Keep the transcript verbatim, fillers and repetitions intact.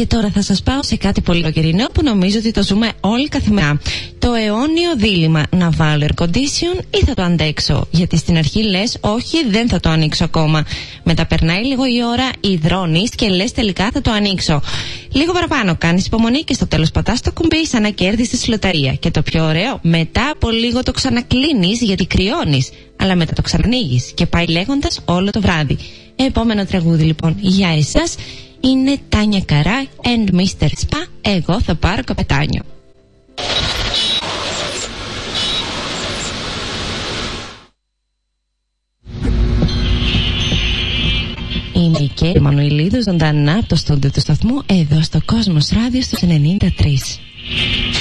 Και τώρα θα σας πάω σε κάτι πολύ καιρινό που νομίζω ότι το ζούμε όλοι καθημερινά. Το αιώνιο δίλημμα, να βάλω air condition ή θα το αντέξω. Γιατί στην αρχή λες, όχι, δεν θα το ανοίξω ακόμα. Μετά περνάει λίγο η ώρα, υδρώνεις και λες, τελικά θα το ανοίξω. Λίγο παραπάνω κάνεις υπομονή και στο τέλος πατάς το κουμπί σαν να κέρδισες λοταρία. Και το πιο ωραίο, μετά από λίγο το ξανακλίνεις γιατί κρυώνεις. Αλλά μετά το ξανανοίγεις και πάει λέγοντας όλο το βράδυ. Επόμενο τραγούδι λοιπόν για εσάς είναι Τάνια Καρά and μίστερ Spa. Εγώ θα πάρω καπετάνιο. Είμαι η Κέρι Μανουηλίδου, ζωντανά από το στούντιο του σταθμού εδώ στο Κόσμος Ράδιο στους ενενήντα τρία.